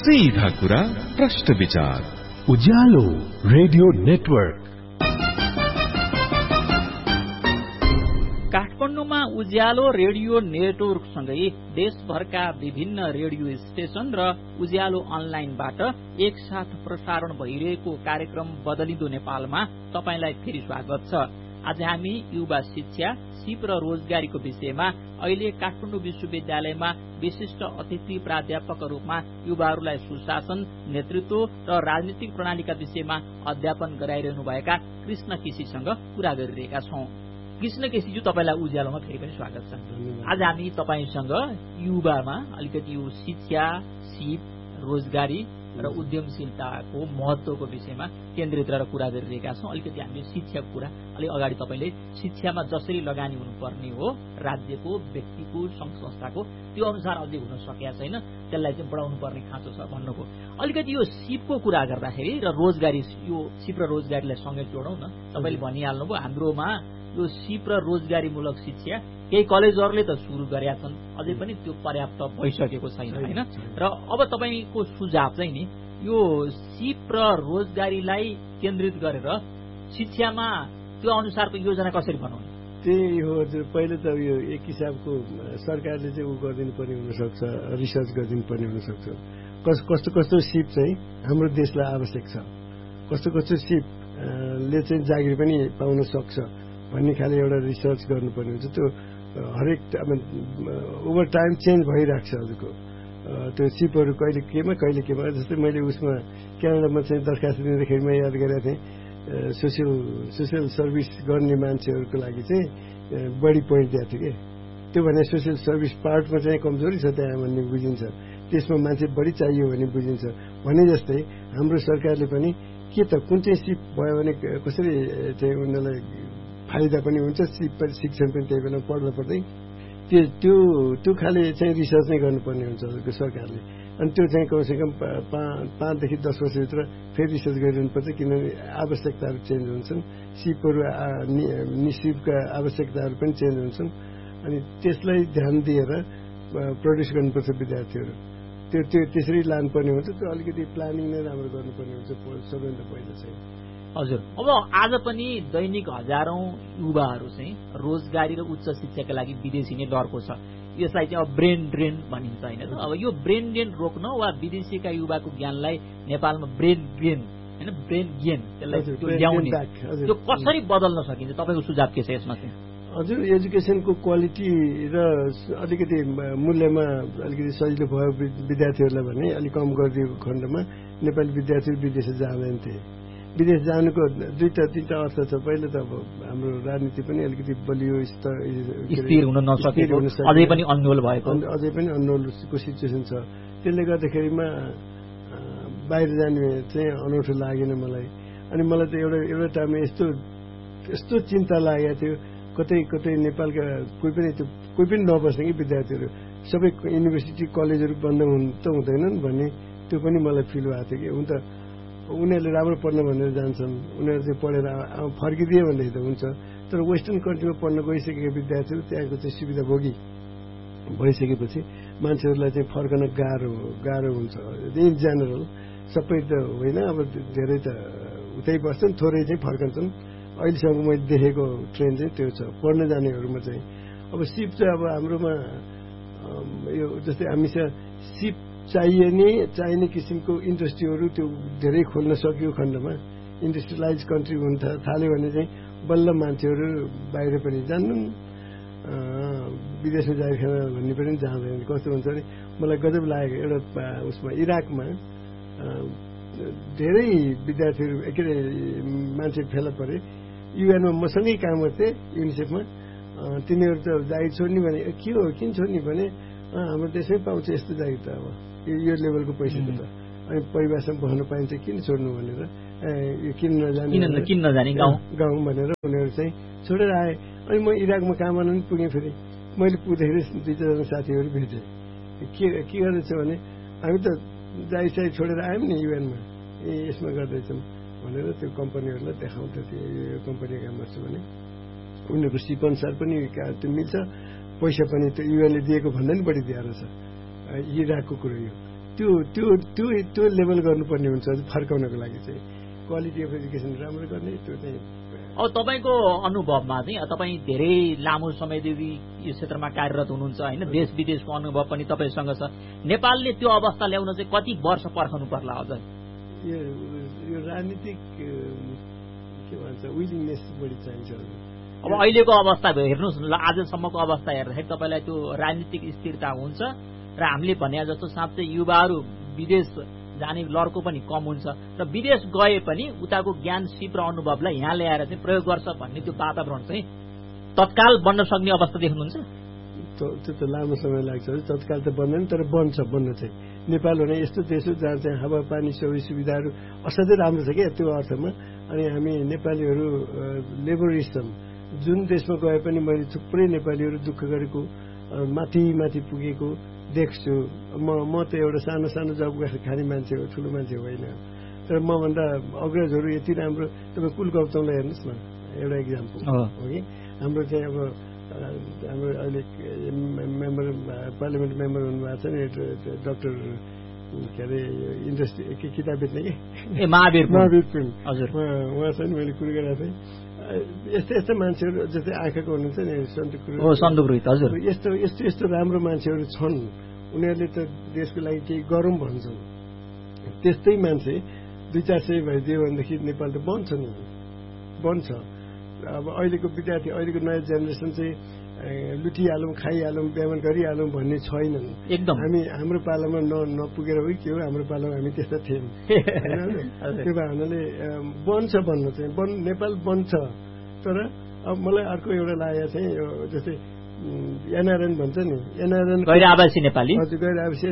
सीधा कुरा प्रश्न विचार उज्यालो रेडियो नेटवर्क। काठमाडौँमा उज्यालो रेडियो नेटवर्कसँगै देशभरका विभिन्न रेडियो स्टेशन र उज्यालो अनलाइनबाट एकसाथ प्रसारण भइरहेको कार्यक्रम बदलिँदो नेपालमा तपाईंलाई फेरि स्वागत छ। आज हामी युवा शिक्षा, सिप र रोजगारीको विषयमा अहिले काठमाडौँ विश्वविद्यालयमा विशिष्ट अतिथि प्राध्यापकका रूपमा युवाहरूलाई सुशासन, नेतृत्व र राजनीतिक प्रणालीका विषयमा अध्यापन गराइरहनुभएका कृष्ण केसीसँग कुरा गरिरहेका छौं। कृष्ण केसीज्यू, तपाईलाई उज्यालोमा फेरि पनि स्वागत छ। आज हामी तपाईसँग युवामा अलिकति यो शिक्षा, सिप, रोजगारी र उद्यमशीलताको महत्वको विषयमा केन्द्रित रहेर कुरा गरिरहेका छौं। अलिकति हामी शिक्षाको कुरा अलि अगाडि तपाईले शिक्षामा जसरी लगानी हुनुपर्ने हो राज्यको, व्यक्तिको, संघ संस्थाको, त्यो अनुसार अझै हुन सकेका छैन, त्यसलाई चाहिँ बढाउनु पर्ने खाँचो छ भन्नुभयो। अलिकति यो सिपको कुरा गर्दाखेरि र रोजगारी, यो सिप र रोजगारीलाई सँगै जोडौं न। तपाईले भनिहाल्नुभयो हाम्रोमा यो सिप र रोजगारीमूलक शिक्षा केही कलेजहरूले त सुरु गरेका छन्, अझै पनि त्यो पर्याप्त भइसकेको छैन हैन। र अब तपाईको सुझाव चाहिँ नि यो सिप र रोजगारीलाई केन्द्रित गरेर शिक्षामा त्यो अनुसारको योजना कसरी बनाउने? त्यही हो हजुर। पहिले त यो एक हिसाबको सरकारले चाहिँ उ गरिदिनु पर्ने हुनसक्छ, रिसर्च गरिदिनु पर्ने हुनसक्छ कस्तो कस्तो सिप चाहिँ हाम्रो देशलाई आवश्यक छ, कस्तो कस्तो सिपले चाहिँ जागिर पनि पाउन सक्छ भन्ने खाले एउटा रिसर्च गर्नुपर्ने हुन्छ। त्यो हरेक ओभर टाइम चेन्ज भइरहेको छ हजुरको त्यो सिपहरू, कहिले केमा। जस्तै मैले उसमा क्यानाडामा चाहिँ दरखास्त दिँदाखेरि म याद गरेको थिएँ सोसियल सर्भिस गर्ने मान्छेहरूको लागि चाहिँ बढी पोइन्ट दिएको थियो कि त्यो भने सोसियल सर्भिस पार्टमा चाहिँ कमजोरी छ त्यहाँ भन्ने बुझिन्छ, त्यसमा मान्छे बढी चाहियो भने बुझिन्छ। भने जस्तै हाम्रो सरकारले पनि के त कुन चाहिँ सिप भयो भने कसरी चाहिँ उनीहरूलाई फाइदा पनि हुन्छ, शिक्षण पनि त्यही बेला पढ्दा पढ्दै त्यो खाले चाहिँ रिसर्च नै गर्नुपर्ने हुन्छ हजुरको सरकारले। अनि त्यो चाहिँ कमसेकम 5 देखि 10 वर्षभित्र फेरि रिसर्च गरिरहनुपर्छ, किनभने आवश्यकताहरू चेन्ज हुन्छन्, सिपहरू सिपका आवश्यकताहरू पनि चेन्ज हुन्छन्। अनि त्यसलाई ध्यान दिएर प्रड्युस गर्नुपर्छ विद्यार्थीहरू, त्यो त्यसरी लानुपर्ने हुन्छ। त्यो अलिकति प्लानिङ नै राम्रो गर्नुपर्ने हुन्छ सबैभन्दा पहिला चाहिँ। हजुर, अब आज पनि दैनिक हजारौं युवाहरू चाहिँ रोजगारी र उच्च शिक्षाका लागि विदेशी नै डरको छ। यसलाई चाहिँ अब ब्रेन ड्रेन भनिन्छ हैन। अब यो ब्रेन ड्रेन रोक्न वा विदेशीका युवाको ज्ञानलाई नेपालमा ब्रेन गेन हैन, ब्रेन गेन त्यसलाई त्यो ल्याउने, त्यो कसरी बदल्न सकिन्छ? तपाईको सुझाव के छ यसमा चाहिँ? हजुर, एजुकेसनको क्वालिटी र अलिकति मूल्यमा अलिकति सजिलो भयो विद्यार्थीहरूलाई भने अलिक कम गरिदिएको खण्डमा नेपाली विद्यार्थीहरू विदेश जाँदैन थिए। विदेश जानुको दुईटा अर्थ छ। पहिलो त अब हाम्रो राजनीति पनि अलिकति बलियो स्थिर हुन नसकेको, अझै पनि अनरोलको सिचुएसन छ। त्यसले गर्दाखेरिमा बाहिर जाने चाहिँ अनौठो लागेन मलाई। अनि मलाई त एउटा टाइममा यस्तो चिन्ता लागेको थियो, कतै नेपालका कोही पनि नबस्ने कि विद्यार्थीहरू, सबै युनिभर्सिटी कलेजहरू बन्द त हुँदैनन् भन्ने त्यो पनि मलाई फिल भएको थियो कि हुन त उनीहरूले राम्रो पढ्न भनेर जान्छन्, उनीहरू चाहिँ पढेर फर्किदिए भनेदेखि त हुन्छ। तर वेस्टर्न कन्ट्रीमा पढ्न गइसकेका विद्यार्थीहरू त्यहाँको चाहिँ सुविधा भोगी भइसकेपछि मान्छेहरूलाई चाहिँ फर्कन गाह्रो हुन्छ। इन जेनरल सबै त होइन, अब धेरै त उतै बस्छन्, थोरै चाहिँ फर्कन्छन्। अहिलेसम्म मैले देखेको ट्रेन्ड चाहिँ त्यो छ पढ्न जानेहरूमा चाहिँ। अब सिप चाहिँ अब हाम्रोमा यो जस्तै हामीसँग सिप चाहिने किसिमको इन्डस्ट्रीहरू त्यो धेरै खोल्न सकियो खण्डमा, इन्डस्ट्रियलाइज कन्ट्री हुन थाल्यो भने चाहिँ बल्ल मान्छेहरू बाहिर पनि जान्नुन्, विदेशमा जाने भन्ने पनि जाँदैन। कस्तो हुन्छ भने मलाई गजब लागेको एउटा उसमा इराकमा धेरै विद्यार्थीहरू मान्छे फेला परे। युएनमा मसँगै काम गर्थे युनिसेफमा। तिनीहरू त जागिर छोड्ने भने के हो, किन छोड्ने भने हाम्रो देशमै पाउँछ यस्तो जागिर त, अब यो लेभलको पैसा त, अनि परिवारसँग बस्न पाइन्छ, किन छोड्नु भनेर यो किन नजाने गाउँ भनेर उनीहरू चाहिँ छोडेर आए। अनि म इराकमा काम गर्न पनि पुगेँ। फेरि मैले पुग्दाखेरि 2-4 साथीहरू भेटेँ। के गर्दैछ भने हामी त जागिर छोडेर आयौँ नि युएनमा, यसमा गर्दैछौँ भनेर त्यो कम्पनीहरूलाई देखाउँदै थिएँ। यो कम्पनी काम गर्छ भने उनीहरूको सिप अनुसार पनि त्यो मिल्छ, पैसा पनि त्यो युएनले दिएको भन्दा पनि बढी दिएर छ। इराकको कुरो यो त्यो त्यो त्यो त्यो लेभल गर्नुपर्ने हुन्छ फर्काउनको लागि चाहिँ क्वालिटी अफ एजुकेसन राम्रो गर्ने त्यो चाहिँ। अब तपाईँको अनुभवमा चाहिँ तपाईँ धेरै लामो समयदेखि यो क्षेत्रमा कार्यरत हुनुहुन्छ होइन, देश विदेशको अनुभव पनि तपाईँसँग छ। नेपालले त्यो अवस्था ल्याउन चाहिँ कति वर्ष पर्खनु पर्ला अझ? यो राजनीतिक के भन्छ विलिङनेस बढी चाहिन्छ। अब अहिलेको अवस्था हेर्नुहोस् न, आजसम्मको अवस्था हेर्दाखेरि तपाईँलाई त्यो राजनीतिक स्थिरता हुन्छ र हामीले भने जस्तो साँच्चै युवाहरू विदेश जाने लड्को पनि कम हुन्छ र विदेश गए पनि उताको ज्ञान सिप र अनुभवलाई यहाँ ल्याएर चाहिँ प्रयोग गर्छ भन्ने त्यो वातावरण चाहिँ तत्काल बन्न सक्ने अवस्था देख्नुहुन्छ? त्यो त लामो समय लाग्छ, तत्काल त बन्दैन, तर बन्न चाहिँ। नेपाल भने यस्तो देश हो जहाँ चाहिँ हावापानी सबै सुविधाहरू असाध्यै राम्रो छ क्या त्यो अर्थमा। अनि हामी नेपालीहरू लेबरिस्ट छौँ। जुन देशमा गए पनि मैले थुप्रै नेपालीहरू दुःख गरेको माथि माथि पुगेको देख्छु। म त एउटा सानो सानो जब खाने मान्छे हो, ठुलो मान्छे होइन। तर मभन्दा अग्रजहरू यति राम्रो। तपाईँ कुल गौतमलाई हेर्नुहोस् न, एउटा इक्जाम्पल हो कि हाम्रो चाहिँ अब हाम्रो अहिले मेम्बर पार्लियामेन्ट मेम्बर हुनुभएको छ नि डाक्टर के अरे इन्डस्ट्री किताब बेच्ने कि महावीर पिङ हजुर, उहाँ चाहिँ मैले कुरो गरेको थिएँ। यस्तो यस्तो मान्छेहरू जस्तै आँखाको हुनुहुन्छ नि सन्दुक रोहित हजुर, यस्तो यस्तो यस्तो राम्रो मान्छेहरू छन्। उनीहरूले त देशको लागि केही गरौँ भन्छन्। त्यस्तै मान्छे 200-400 भइदियो भनेदेखि नेपाल त बन्छ नि, बन्छ। अब अहिलेको विद्यार्थी, अहिलेको नयाँ जेनेरेसन चाहिँ लुटिहालौँ, खाइहालौँ, व्यायाम गरिहालौँ भन्ने छैनन् एकदम। हामी हाम्रो पालामा नपुगेर हो के हो, हाम्रो पालामा हामी त्यस्ता थियौँ। त्यो भावनाले बन्छ भन्नु चाहिँ नेपाल बन्छ। तर अब मलाई अर्को एउटा लागेको चाहिँ जस्तै एनआरएन भन्छ नि, एनआरएन गैर आवासीय नेपाली, हजुर गैर आवासीय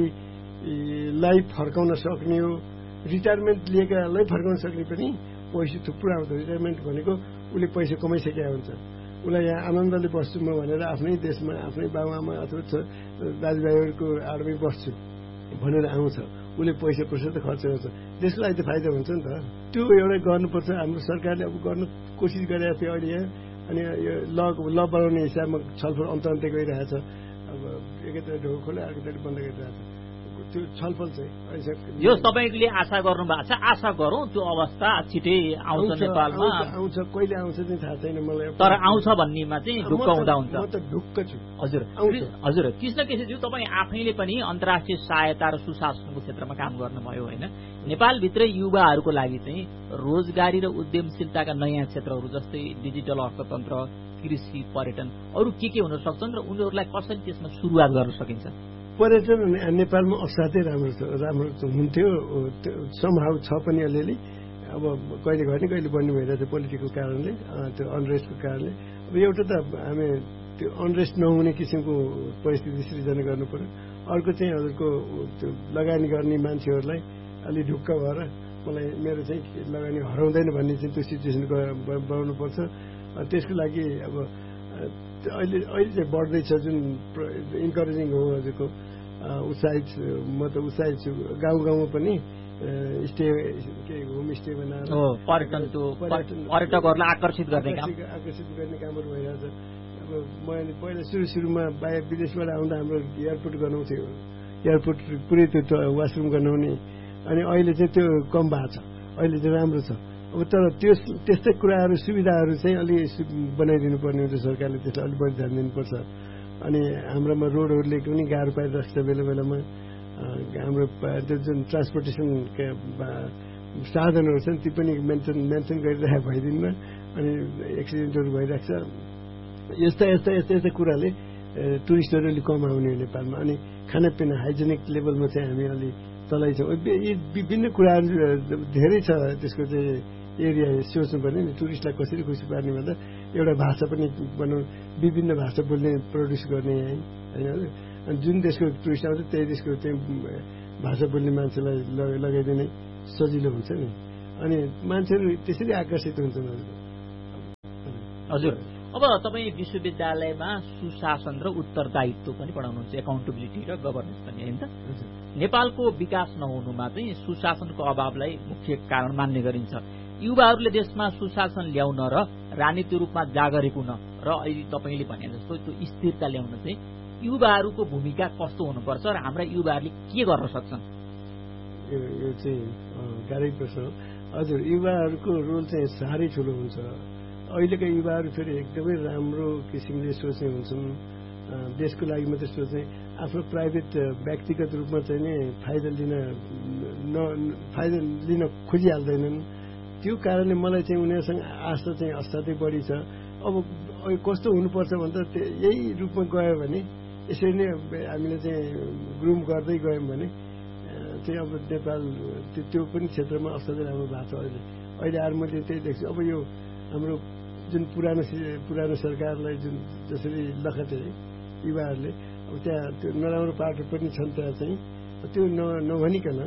नेपालीलाई फर्काउन सक्ने हो। रिटायरमेन्ट लिएकालाई फर्काउन सक्ने पनि पैसा थुप्रो आउँछ। रिटायरमेन्ट भनेको उसले पैसा कमाइसकेका हुन्छ, उसलाई यहाँ आनन्दले बस्छु म भनेर आफ्नै देशमा आफ्नै बाबुआमा अथवा दाजुभाइहरूको आडमै बस्छु भनेर आउँछ। उसले पैसा त खर्च गर्छ, देशको लागि त फाइदा हुन्छ नि त। त्यो एउटा गर्नुपर्छ। हाम्रो सरकारले अब गर्न कोसिस गरिरहेको थियो अहिले यहाँ। अनि यो ल बनाउने हिसाबमा छलफल अन्त गइरहेछ। अब एकैतिर ढोका खोले अर्कोतिर बन्द गरिरहेछ। त्यो छलफल चाहिँ यो तपाईँले आशा गर्नु भएको छ। आशा गरौँ त्यो अवस्था छिटै आउँछ नेपालमा। आउँछ, कहिले आउँछ चाहिँ थाहा छैन मलाई, तर आउँछ भन्नेमा चाहिँ ढुक्क हुँदा हुन्छ। म त ढुक्क छु। हजुर हजुर, कृष्ण केसीज्यू तपाईँ आफैले पनि अन्तर्राष्ट्रिय सहायता र सुशासनको क्षेत्रमा काम गर्नुभयो होइन। नेपालभित्रै युवाहरूको लागि चाहिँ रोजगारी र उद्यमशीलताका नयाँ क्षेत्रहरू जस्तै डिजिटल अर्थतन्त्र, कृषि, पर्यटन अरू के हुन सक्छन् र उनीहरूलाई कसरी त्यसमा सुरुवात गर्न सकिन्छ? पर्यटन नेपालमा असाध्यै राम्रो हुन्थ्यो। समहाउ छ पनि अलिअलि। अब कहिले घट्ने कहिले बन्ने भइरहेको थियो पोलिटिकल कारणले, त्यो अनरेस्टको कारणले। अब एउटा त हामी त्यो अनरेस्ट नहुने किसिमको परिस्थिति सृजना गर्नु पर्यो। अर्को चाहिँ हजुरको त्यो लगानी गर्ने मान्छेहरूलाई अलि ढुक्क भएर मलाई मेरो चाहिँ लगानी हराउँदैन भन्ने चाहिँ त्यो सिचुएसन बनाउनुपर्छ। त्यसको लागि अब अहिले चाहिँ बढ्दैछ जुन इन्करेजिङ हो हजुरको उत्साहित। म त उत्साहित छु। गाउँ गाउँमा पनि होमस्टे बनाएर पर्यटकहरूलाई आकर्षित गर्ने कामहरू भइरहेछ। अब मैले पहिला सुरुमा बाहिर विदेशबाट आउँदा हाम्रो एयरपोर्ट गनाउँथ्यो, एयरपोर्ट पुरै त्यो वासरुम गनाउने। अनि अहिले चाहिँ त्यो कम भएको छ, अहिले चाहिँ राम्रो छ। अब तर त्यस्तै कुराहरू सुविधाहरू चाहिँ अलि बनाइदिनु पर्ने हुन्छ सरकारले, त्यसलाई अलिक बढी ध्यान दिनुपर्छ। अनि हाम्रोमा रोडहरूले पनि गाह्रो पारिरहेको छ बेला बेलामा। हाम्रो त्यो जुन ट्रान्सपोर्टेसनका साधनहरू छन् ती पनि मेन्टेन गरिरहेको भइदिन्न। अनि एक्सिडेन्टहरू भइरहेको छ। यस्ता कुराले टुरिस्टहरू अलिक कम आउने हो नेपालमा। अनि खानापिना हाइजेनिक लेभलमा चाहिँ हामी अलि तलै छौँ। यी विभिन्न कुराहरू धेरै छ। त्यसको चाहिँ एरिया सोच्नुपर्ने नि, टुरिस्टलाई कसरी खुसी पार्ने भन्दा एउटा भाषा पनि बनाउनु, विभिन्न भाषा बोल्ने प्रड्युस गर्ने होइन। अनि जुन देशको टुरिस्ट आउँछ त्यही देशको चाहिँ भाषा बोल्ने मान्छेलाई लगाइदिने सजिलो हुन्छ नि। अनि मान्छेहरू त्यसरी आकर्षित हुन्छन्। हजुर, अब तपाईँ विश्वविद्यालयमा सुशासन र उत्तरदायित्व पनि पढाउनुहुन्छ, एकाउन्टेबिलिटी र गभर्नेन्स पनि होइन त। नेपालको विकास नहुनुमा चाहिँ सुशासनको अभावलाई मुख्य कारण मान्ने गरिन्छ। युवाहरूले देशमा सुशासन ल्याउन र राजनीतिक रूपमा जागरिक हुन र अहिले तपाईँले भने जस्तो त्यो स्थिरता ल्याउन चाहिँ युवाहरूको भूमिका कस्तो हुनुपर्छ र हाम्रा युवाहरूले के गर्न सक्छन्? यो चाहिँ गाह्रै प्रश्न हो। हजुर, युवाहरूको रोल चाहिँ साह्रै ठुलो हुन्छ। अहिलेका युवाहरू फेरि एकदमै राम्रो किसिमले सोच्ने हुन्छन्, देशको लागि मात्रै सोच्ने, आफ्नो प्राइभेट व्यक्तिगत रूपमा चाहिँ नि फाइदा लिन खोजिहाल्दैनन्। त्यो कारणले मलाई चाहिँ उनीहरूसँग आशा चाहिँ असाध्यै बढी छ। अब कस्तो हुनुपर्छ भन्दा यही रूपमा गयो भने, यसरी नै हामीले चाहिँ ग्रुम गर्दै गयौँ भने चाहिँ अब नेपाल त्यो पनि क्षेत्रमा असाध्यै राम्रो भएको छ। अहिले आएर मैले त्यही देख्छु। अब यो हाम्रो जुन पुरानो सरकारलाई जुन जसरी लखटे युवाहरूले, अब त्यहाँ त्यो नराम्रो पाटो पनि छन्, त्यहाँ चाहिँ त्यो नभनिकन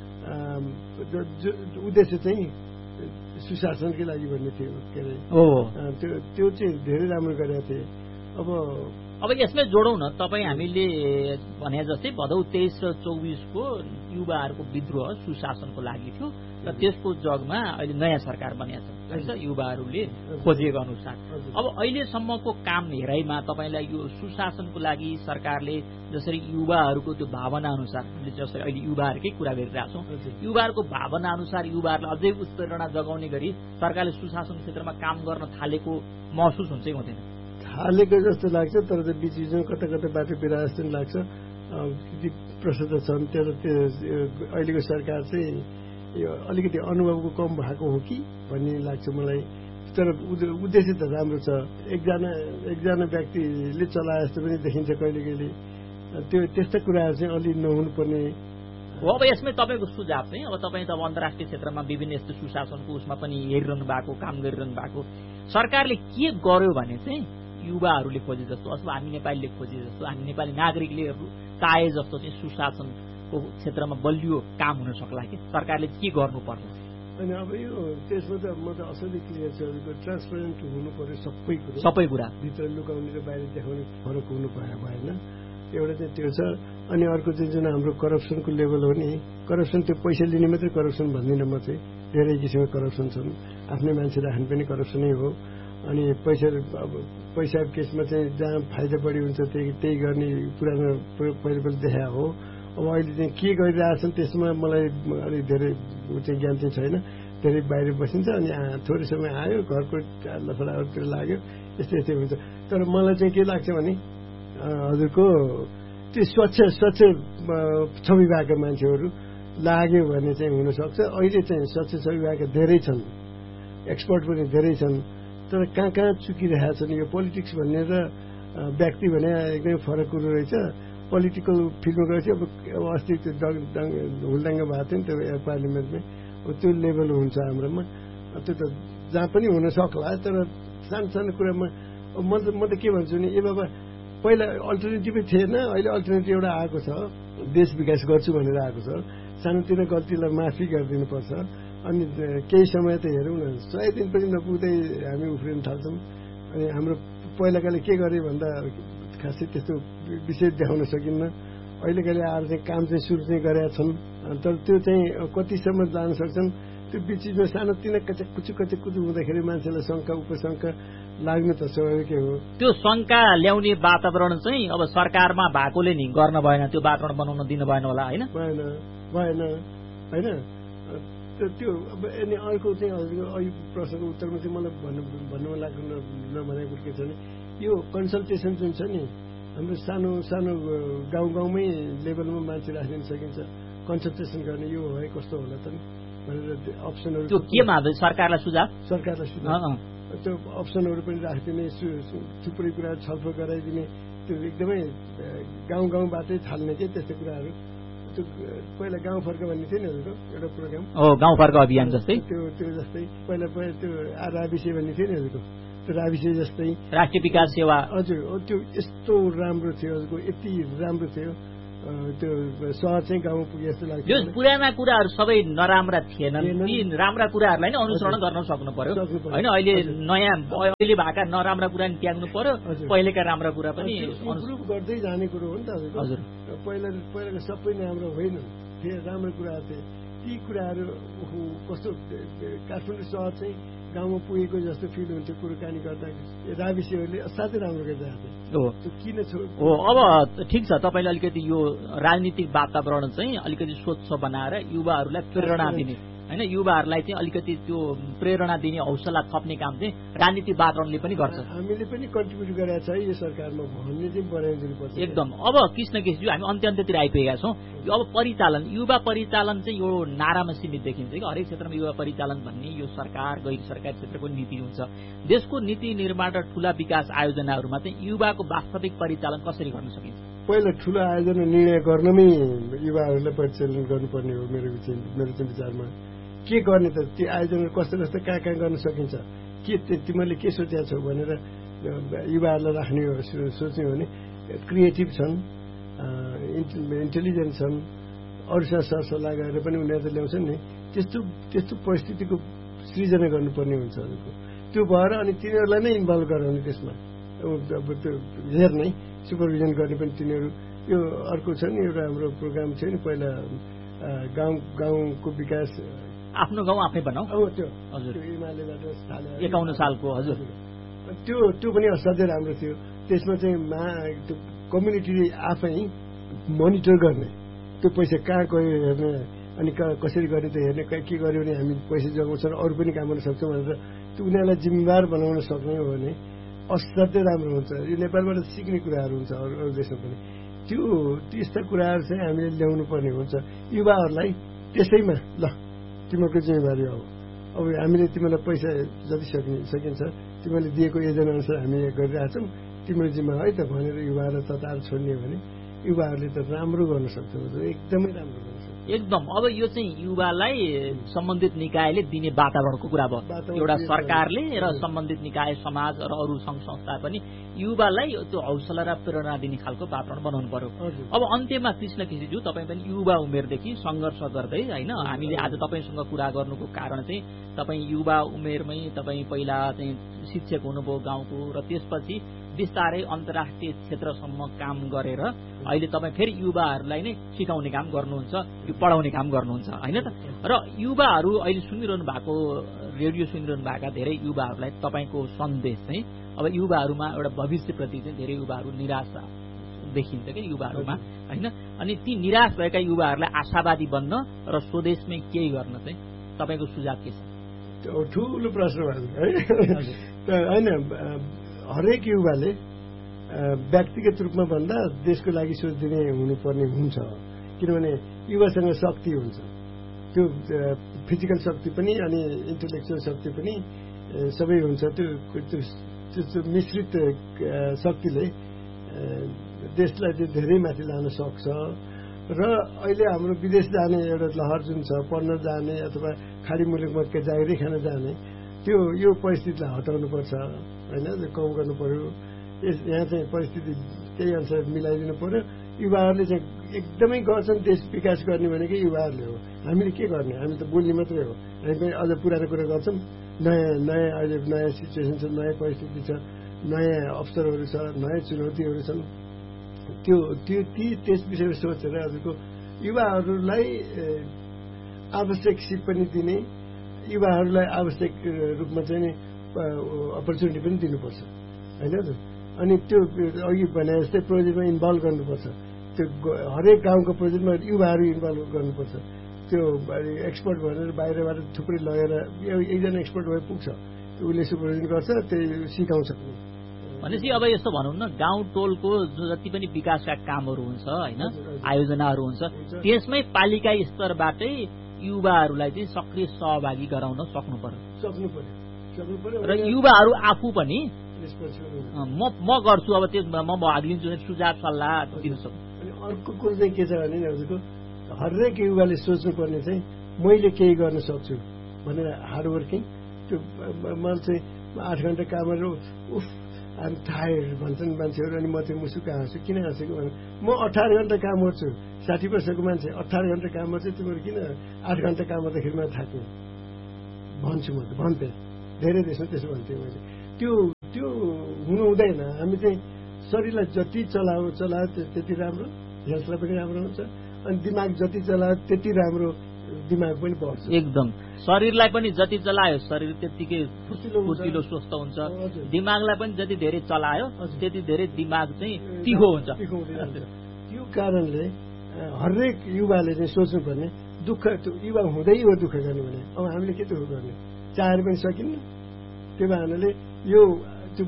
उद्देश्य चाहिँ सुशासनकै लागि भन्ने थियो। के अरे त्यो चाहिँ धेरै राम्रो गरेका थिए। अब यसमै जोडौँ न, तपाईँ हामीले भने जस्तै भदौ 23 र 24 को युवाहरूको विद्रोह सुशासनको लागि थियो र त्यसको जगमा अहिले नयाँ सरकार बनेको छ युवाहरूले खोजेको अनुसार। अब अहिलेसम्मको काम हेराइमा तपाईँलाई यो सुशासनको लागि सरकारले जसरी युवाहरूको त्यो भावना अनुसार, हामीले जसरी अहिले युवाहरूकै कुरा गरिरहेका छौँ, युवाहरूको भावना अनुसार युवाहरूलाई अझै उत्प्रेरणा जगाउने गरी सरकारले सुशासन क्षेत्रमा काम गर्न थालेको महसुस हुन्छ कि हुँदैन? हालेको जस्तो लाग्छ, तर त्यो बिचमा कता कता बाटो बिरा जस्तो लाग्छ। ती प्रश्न त छन्। त्यो अहिलेको सरकार चाहिँ यो अलिकति अनुभवको कम भएको हो कि भन्ने लाग्छ मलाई। तर उद्देश्य त राम्रो छ। एकजना व्यक्तिले चलाए जस्तो पनि देखिन्छ कहिले कहिले। त्यो त्यस्ता कुराहरू चाहिँ अलि नहुनुपर्ने हो। अब यसमै तपाईँको सुझाव चाहिँ, अब तपाईँ त अब अन्तर्राष्ट्रिय क्षेत्रमा विभिन्न यस्तो सुशासनको उसमा पनि हेरिरहनु भएको, काम गरिरहनु भएको, सरकारले के गर्यो भने चाहिँ युवाहरूले खोजे जस्तो अथवा हामी नेपालीले खोजे जस्तो, हामी नेपाली नागरिकले चाहे जस्तो चाहिँ सुशासनको क्षेत्रमा बलियो काम हुन सक्ला कि सरकारले के गर्नु पर्ला? अनि अब यो त्यसमा त म त असाध्यै क्लियर छ। ट्रान्सपेरेन्ट हुनु पर्यो सबै कुरा, भित्र लुकाउने र बाहिर देखाउने फरक हुनु भएन। एउटा चाहिँ त्यो छ। अनि अर्को चाहिँ जुन हाम्रो करप्सनको लेभल हो नि, करप्सन त्यो पैसा लिने मात्रै करप्सन भन्दिनँ म चाहिँ। धेरै किसिमको करप्सन छन्। आफ्नै मान्छे राख्ने पनि करप्सनै हो। अनि पैसा केसमा चाहिँ जहाँ फाइदा बढी हुन्छ त्यही गर्ने पुरानो पहिले देखा हो। अब अहिले चाहिँ के गरिरहेछन् त्यसमा मलाई अलिक धेरै चाहिँ ज्ञान चाहिँ छैन। धेरै बाहिर बसिन्छ, अनि थोरै समय आयो, घरको लफडाहरूतिर लाग्यो, यस्तै हुन्छ। तर मलाई चाहिँ के लाग्छ भने हजुरको त्यो स्वच्छ छवि भएका मान्छेहरू लाग्यो भने चाहिँ हुनसक्छ। अहिले चाहिँ स्वच्छ छवि भएका धेरै छन्, एक्सपर्ट पनि धेरै छन्। तर कहाँ चुकिरहेका छन्। यो पोलिटिक्स भन्ने र व्यक्ति भने एकदमै फरक कुरो रहेछ। पोलिटिकल फिल्डमा गएपछि अब अस्ति त्यो हुलदाङ्ग भएको थियो नि त्यो पार्लिमेन्टमै, त्यो लेभल हुन्छ हाम्रोमा। त्यो त जहाँ पनि हुन सक्ला। तर सानो कुरामा म त के भन्छु नि, ए बाबा पहिला अल्टरनेटिभै थिएन, अहिले अल्टरनेटिभ एउटा आएको छ, देश विकास गर्छु भनेर आएको छ। सानोतिनो गल्तीलाई माफी गरिदिनुपर्छ। अनि केही समय त हेरौँ न, 100 दिन पनि नपुग्दै हामी उफ्रिन थाल्छौँ। अनि हाम्रो पहिलाकाले के गरे भन्दा खासै त्यस्तो विशेष देखाउन सकिन्न। अहिलेकाले आएर चाहिँ काम चाहिँ सुरु चाहिँ गरेका छन्। तर त्यो चाहिँ कतिसम्म जान सक्छन्, त्यो बिचमा सानोतिनो कुचु हुँदाखेरि मान्छेलाई शङ्का उपशङ्का लाग्नु त स्वाभाविकै हो। त्यो शङ्का ल्याउने वातावरण चाहिँ अब सरकारमा भएकोले नि गर्न भएन, त्यो वातावरण बनाउन दिनु भएन होला, होइन? भएन होइन। त्यो अब अनि अर्को चाहिँ हजुरको अहिले प्रश्नको उत्तरमा चाहिँ मलाई भन्नुमा लाग्नु नभनेको के छ भने, यो कन्सल्टेसन जुन छ नि, हाम्रो सानो गाउँमै लेभलमा मान्छे राखिदिन सकिन्छ। कन्सल्टेसन गर्ने यो है कस्तो होला त भनेर अप्सनहरू त्यो केमा सरकारलाई सुझाव त्यो अप्सनहरू पनि राखिदिने, थुप्रै कुराहरू छलफल गराइदिने, त्यो एकदमै गाउँबाटै थाल्ने के त्यस्तो कुराहरू। त्यो पहिला गाउँ फर्क भन्ने थियो नि हजुरको एउटा प्रोग्राम, गाउँ फर्क अभियान जस्तै, त्यो जस्तै पहिला त्यो राविसे भन्ने थियो नि हजुरको, त्यो राविसे जस्तै राष्ट्रिय विकास सेवा। हजुर, त्यो यस्तो राम्रो थियो हजुरको, यति राम्रो थियो। त्यो सहर चाहिँ गाउँ पुगे जस्तो लाग्छ। यो पुराना कुराहरू सबै नराम्रा थिएनन्, ती राम्रा कुराहरूलाई नै अनुसरण गर्न सक्नु पर्यो होइन? अहिले अहिले भएका नराम्रा कुरा नि त्याग्नु पर्यो, पहिलेका राम्रा कुरा पनि इम्प्रुभ गर्दै जाने कुरो हो नि त हजुर। पहिलाको सबै राम्रो होइन थिए, राम्रो कुराहरू थिए। ती कुराहरू कस्तो काठमाडौँ सहर चाहिँ गाउँमा पुगेको जस्तो फिल हुन्थ्यो कुराकानी गर्दा राविसीहरूले असाध्यै राम्रो गरिरहेको हो थियो किन हो। अब ठिक छ, तपाईँले अलिकति यो राजनीतिक वातावरण चाहिँ अलिकति स्वच्छ बनाएर युवाहरूलाई प्रेरणा दिने होइन, युवाहरूलाई चाहिँ अलिकति त्यो प्रेरणा दिने हौसला थप्ने काम चाहिँ राजनीतिक वातावरणले पनि गर्छ। हामीले पनि कन्ट्रिब्युट गरेका छ यो सरकारमा भन्ने चाहिँ बनाइदिनुपर्छ एकदम। अब कृष्ण केशजी हामी अन्त्यतिर आइपुगेका छौँ। यो अब परिचालन, युवा परिचालन चाहिँ यो नारामा सीमित देखिन्छ कि हरेक क्षेत्रमा युवा परिचालन भन्ने यो सरकार गैर सरकारी क्षेत्रको नीति हुन्छ। देशको नीति निर्माण र ठूला विकास आयोजनाहरूमा चाहिँ युवाको वास्तविक परिचालन कसरी गर्न सकिन्छ? पहिला ठूलो आयोजना निर्णय गर्नमै युवाहरूलाई परिचालन गर्नुपर्ने हो मेरो चाहिँ विचारमा। के गर्ने त त्यो आयोजना कस्तो कस्तो कहाँ कहाँ गर्न सकिन्छ, के तिमीले के सोचेका छौ भनेर युवाहरूलाई राख्ने हो सोच्ने हो भने क्रिएटिभ छन्, इन्टेलिजेन्ट छन्, अरूसँग सरसल्लाह गरेर पनि उनीहरूले ल्याउँछन् नि, त्यस्तो परिस्थितिको सृजना गर्नुपर्ने हुन्छ त्यो भएर अनि तिनीहरूलाई नै इन्भल्भ गराउने त्यसमा हेर्ने सुपरभिजन गर्ने पनि तिनीहरू। यो अर्को छ नि एउटा हाम्रो प्रोग्राम थियो नि पहिला गाउँको विकास आफ्नो गाउँ आफै बनाऊ, त्यो हजुर एमालेबाट 51 सालको हजुर त्यो पनि असाध्यै राम्रो थियो। त्यसमा चाहिँ त्यो कम्युनिटीले आफै मोनिटर गर्ने, त्यो पैसा कहाँ गयो हेर्ने अनि कसरी गर्ने त हेर्ने, के गर्यो भने हामी पैसा जोगाउँछौँ अरू पनि काम गर्न सक्छौँ भनेर त्यो उनीहरूलाई जिम्मेवार बनाउन सक्ने हो भने असाध्यै राम्रो हुन्छ। यो नेपालबाट सिक्ने कुराहरू हुन्छ अरू देशमा पनि। त्यस्ता कुराहरू चाहिँ हामीले ल्याउनु पर्ने हुन्छ युवाहरूलाई। त्यसैमा ल तिमीहरूको जिम्मेवारी हो, अब हामीले तिमीलाई पैसा जति सकिन्छ तिमीले दिएको योजना अनुसार हामी गरिरहेछौँ, तिम्रो जिम्मा है त भनेर युवाहरूलाई तताएर छोड्ने हो भने युवाहरूले त राम्रो गर्न सक्छ, एकदमै राम्रो गर्न सक्छ एकदम। अब यो चाहिँ युवालाई सम्बन्धित निकायले दिने वातावरणको कुरा भयो। एउटा सरकारले र सम्बन्धित निकाय समाज र अरू सङ्घ संस्था पनि युवालाई त्यो हौसला र प्रेरणा दिने खालको वातावरण बनाउनु पर्यो। अब अन्त्यमा कृष्ण केसीज्यू, तपाईँ पनि युवा उमेरदेखि सङ्घर्ष गर्दै होइन, हामीले आज तपाईँसँग कुरा गर्नुको कारण चाहिँ तपाईँ युवा उमेरमै तपाईँ पहिला चाहिँ शिक्षक हुनुभयो गाउँको र त्यसपछि बिस्तारै अन्तर्राष्ट्रिय क्षेत्रसम्म काम गरेर अहिले तपाईँ फेरि युवाहरूलाई नै सिकाउने काम गर्नुहुन्छ, यो पढाउने काम गर्नुहुन्छ होइन त। र युवाहरू अहिले सुनिरहनु भएको रेडियो सुनिरहनु भएका धेरै युवाहरूलाई तपाईँको सन्देश चाहिँ अब युवाहरूमा एउटा भविष्यप्रति चाहिँ धेरै युवाहरू निराशा देखिन्छ क्या युवाहरूमा होइन, अनि ती निराश भएका युवाहरूलाई आशावादी बन्न र स्वदेशमै केही गर्न चाहिँ तपाईँको सुझाव के छ? ठुलो प्रश्न है होइन। हरेक युवाले व्यक्तिगत रूपमा भन्दा देशको लागि सोचिदिने हुनुपर्ने हुन्छ, किनभने युवासँग शक्ति हुन्छ, त्यो फिजिकल शक्ति पनि अनि इन्टेलेक्चुअल शक्ति पनि सबै हुन्छ। त्यो मिश्रित शक्तिले देशलाई चाहिँ धेरै माथि लान सक्छ। र अहिले हाम्रो विदेश जाने एउटा लहर जुन छ, पढ्न जाने अथवा खाडी मुलुकमा जागिरै खान जाने, यो परिस्थितिलाई हटाउनुपर्छ होइन, कम गर्नु पर्यो। यहाँ चाहिँ परिस्थिति त्यही अनुसार मिलाइदिनु पर्यो। युवाहरूले चाहिँ एकदमै गर्छन् देश विकास गर्ने भनेकै युवाहरूले हो। हामीले के गर्ने, हामी त बोल्ने मात्रै हो। हामी पनि अझ पुरानो कुरा गर्छौँ। नयाँ अहिले नयाँ सिचुएसन छ, नयाँ परिस्थिति छ, नयाँ अवसरहरू छ, नयाँ चुनौतीहरू छन्। त्यस विषयमा सोचेर हजुरको युवाहरूलाई आवश्यक सिप पनि दिने, युवाहरूलाई आवश्यक रूपमा चाहिँ अपर्च्युनिटी पनि दिनुपर्छ होइन त। अनि त्यो अघि भने जस्तै प्रोजेक्टमा इन्भल्भ गर्नुपर्छ। त्यो हरेक गाउँको प्रोजेक्टमा युवाहरू इन्भल्भ गर्नुपर्छ। त्यो एक्सपर्ट भनेर बाहिरबाट थुप्रै लगेर एकजना एक्सपर्ट भए पुग्छ, उसले सुपरभिजन गर्छ, त्यही सिकाउँछ। भनेपछि अब यस्तो भनौँ न, गाउँ टोलको जति पनि विकासका कामहरू हुन्छ होइन, आयोजनाहरू हुन्छ, त्यसमै पालिका स्तरबाटै युवाहरूलाई चाहिँ सक्रिय सहभागी गराउन सक्नु पर्यो र युवाहरू आफू पनि म गर्छु अब त्यो म भाग लिन्छु सुझाव सल्लाह दिन सक्छु। अनि अर्को कुरो चाहिँ के छ भने हजुरको हरेक युवाले सोच्नुपर्ने चाहिँ मैले केही गर्न सक्छु भनेर हार्डवर्किङ। त्यो मलाई चाहिँ 8 घण्टा काम गरेर उफ आइम टायर्ड भन्छन् मान्छेहरू, अनि म चाहिँ मुसुक्क हाँस्छु। किन हाँसेको भने म 18 घण्टा काम गर्छु, 60 वर्षको मान्छे 18 घण्टा काम गर्छु, तिमीहरू किन 8 घण्टा काम गर्दाखेरिमा थाक्नु भन्छु। म त भन्थेँ, धेरै देशमा त्यसो भन्थेँ मैले। त्यो हुनु हुँदैन। हामी चाहिँ शरीरलाई जति चलायो त्यति राम्रो, हेल्थलाई पनि राम्रो हुन्छ, अनि दिमाग जति चलायो त्यति राम्रो दिमाग पनि बढ्छ। एकदम शरीरलाई पनि जति चलायो शरीर त्यतिकै फुर्तिलो स्वस्थ हुन्छ, दिमागलाई पनि जति धेरै चलायो त्यति धेरै दिमाग चाहिँ तिखो हुन्छ। त्यो कारणले हरेक युवाले चाहिँ सोच्नुपर्ने दुःख युवा हुँदै हो दुःख गर्ने भने अब हामीले के दुःख गर्ने, चाहेर पनि सकिन्न। त्यो कारणले यो त्यो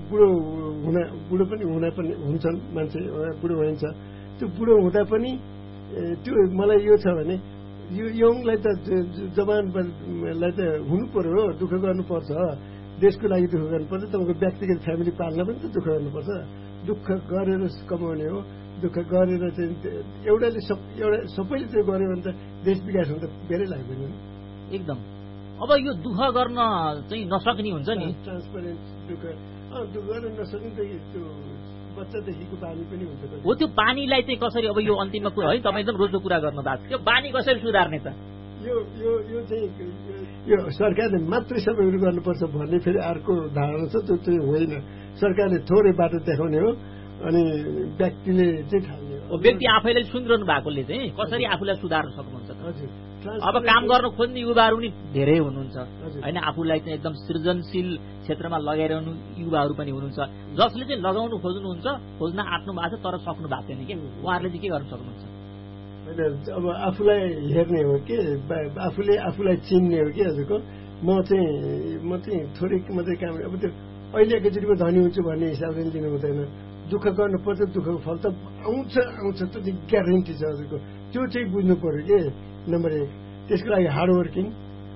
बुढो पनि हुन्छन् मान्छे, बुढो भइन्छ। त्यो बुढो हुँदा पनि त्यो मलाई यो छ भने यो यङलाई त जवानलाई त हुनु पर्यो, दुःख गर्नुपर्छ, देशको लागि दुःख गर्नुपर्छ, तपाईँको व्यक्तिगत फ्यामिली पाल्न पनि त दुःख गर्नुपर्छ। दुःख गरेर कमाउने हो, दुःख गरेर चाहिँ एउटाले सबैले त्यो गर्यो भने त देश विकास हुन त धेरै लाग्दैन एकदम। अब यो दुःख गर्न चाहिँ नसक्ने हुन्छ नि, ट्रान्सपरेन्ट दुःख गर्न नसक्ने त त्यो बच्चादेखिको बानी पनि हुन्छ हो। त्यो बानीलाई चाहिँ कसरी, अब यो अन्तिममा कुरा है तपाईँ एकदम रोचक कुरा गर्नु भएको, त्यो बानी कसरी सुधार्ने त? यो चाहिँ यो सरकारले मात्रै सबैहरू गर्नुपर्छ भन्ने फेरि अर्को धारणा छ, त्यो चाहिँ होइन। सरकारले थोरै बाटो देखाउने हो अनि व्यक्तिले चाहिँ ठान्ने हो। व्यक्ति आफैले सुनिरहनु भएकोले चाहिँ कसरी आफूलाई सुधार्न सक्नुहुन्छ? हजुर, अब काम गर्न खोज्ने युवाहरू नि धेरै हुनुहुन्छ होइन, आफूलाई चाहिँ एकदम सृजनशील क्षेत्रमा लगाइरहनु युवाहरू पनि हुनुहुन्छ, जसले चाहिँ लगाउनु खोज्न आँट्नु भएको छ तर सक्नु भएको छैन कि उहाँहरूले चाहिँ के गर्न सक्नुहुन्छ? अब आफूलाई हेर्ने हो कि आफूले आफूलाई चिन्ने हो कि हजुरको म चाहिँ थोरै मात्रै काम, अब त्यो अहिले एकैचोटिमा धनी हुन्छु भन्ने हिसाबले लिनु हुँदैन। दुःख गर्नुपर्छ, दुःखको फल त आउँछ त्यो चाहिँ ग्यारेन्टी छ हजुरको। त्यो चाहिँ बुझ्नु पर्यो कि नम्बर 1। त्यसको लागि हार्डवर्किङ,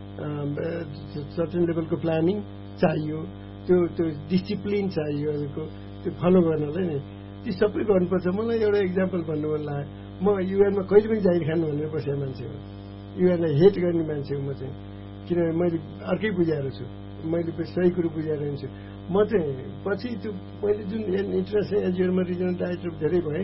सर्टेन लेभलको प्लानिङ चाहियो, त्यो डिसिप्लिन चाहियो हजुरको, त्यो फलो गर्नलाई नि ती सबै गर्नुपर्छ। मलाई एउटा इक्जाम्पल भन्नु मन लाग्यो, म युएनमा कहिले पनि जाहिर खानु भनेर बसेको मान्छे हो, युएनलाई हेट गर्ने मान्छे हो म चाहिँ, किनभने मैले अर्कै बुझाएर छु, मैले सही कुरो बुझाएर छु। म चाहिँ पछि त्यो मैले जुन इन्टरनेसनल एनजिओमा रिजनल डाइरेक्टर धेरै भएँ,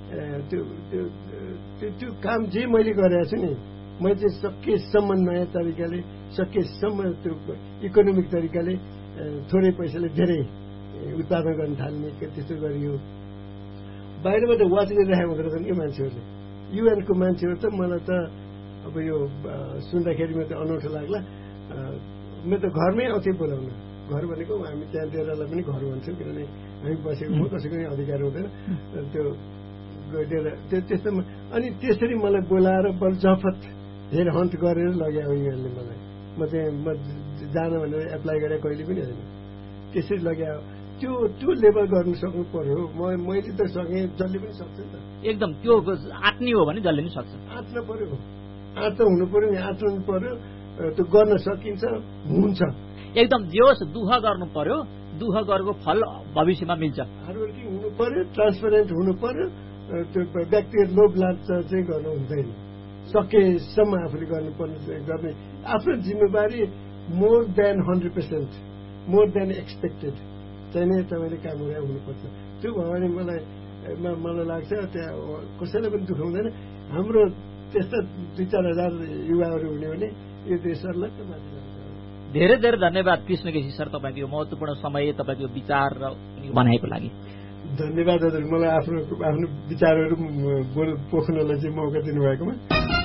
त्यो काम जे मैले गरेको छु नि, मैले चाहिँ सकेसम्म नयाँ तरिकाले, सकेसम्म त्यो इकोनोमिक तरिकाले थोरै पैसाले धेरै उत्पादन गर्न थाल्ने त्यस्तो गरियो। बाहिरबाट वाच गरिराखेको हुँदो रहेछन् कि मान्छेहरूले, युएनको मान्छेहरू त मलाई त अब यो सुन्दाखेरिमा त अनौठो लाग्ला। म त घरमै आउँथेँ बोलाउन, घर भनेको हामी त्यहाँ डेरालाई पनि घर भन्छौँ, किनभने हामी बसेको कसैको पनि अधिकार हुँदैन त्यो डेरा त्यस्तोमा। अनि त्यसरी मलाई बोलाएर बल जफत हेर हन्त गरेर लग्यो युएनले मलाई। म जान भनेर एप्लाई गरेँ कहिले पनि होइन, त्यसरी लग्यो। त्यो लेभल गर्नु सक्नु पर्यो। मैले त सकेँ, जसले पनि सक्छ नि त एकदम। त्यो आँट्ने हो भने जसले पनि सक्छ, आँट्न पर्यो, आँट हुनु पर्यो नि, आँट्नु पर्यो, त्यो गर्न सकिन्छ, हुन्छ एकदम। जे होस् दुःख गर्नु पर्यो, दुःख गरेको फल भविष्यमा मिल्छ। हार्डवर्किङ हुनु पर्यो, ट्रान्सपरेन्ट हुनु पर्यो, त्यो व्यक्तिगत लोभ लालच चाहिँ गर्नु हुँदैन। सकेसम्म आफूले गर्ने आफ्नो जिम्मेवारी more than 100%, more than expected चाहिँ नै तपाईँले काम गरेर हुनुपर्छ। त्यो भयो भने मलाई लाग्छ त्यहाँ कसैलाई पनि दुःख हुँदैन। हाम्रो त्यस्ता 2-4 हजार युवाहरू हुने भने यो देशहरूलाई त माथि जान्छ। धेरै धेरै धन्यवाद कृष्ण केसी सर, तपाईँको यो महत्त्वपूर्ण समय, तपाईँको विचार र बनाएको लागि धन्यवाद हजुर। मलाई आफ्नो विचारहरू पोख्नलाई चाहिँ मौका दिनुभएकोमा।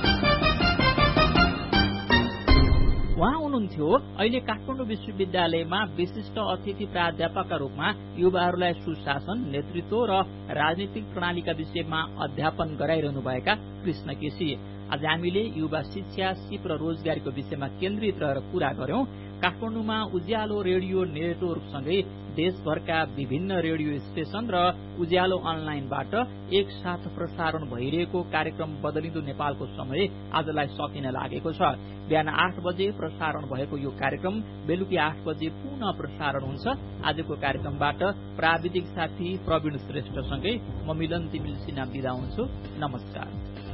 उहाँ हुनुहुन्थ्यो अहिले काठमाडौँ विश्वविद्यालयमा विशिष्ट अतिथि प्राध्यापकका रूपमा युवाहरूलाई सुशासन, नेतृत्व र राजनीतिक प्रणालीका विषयमा अध्यापन गराइरहनुभएका कृष्ण केसी। आज हामीले युवा शिक्षा, सिप र रोजगारीको विषयमा केन्द्रित रहेर कुरा गर्यौं। काठमाडौँमा उज्यालो रेडियो नेटवर्कसँगै देशभरका विभिन्न रेडियो स्टेशन र उज्यालो अनलाइनबाट एकसाथ प्रसारण भइरहेको कार्यक्रम बदलिँदो नेपालको समय आजलाई सकिन लागेको छ। बिहान 8 बजे प्रसारण भएको यो कार्यक्रम बेलुकी 8 बजे पुनः प्रसारण हुन्छ। आजको कार्यक्रमबाट प्राविधिक साथी प्रवीण श्रेष्ठसँगै म मिलन तिमिल सिन्हा बिदा हुन्छु। नमस्कार।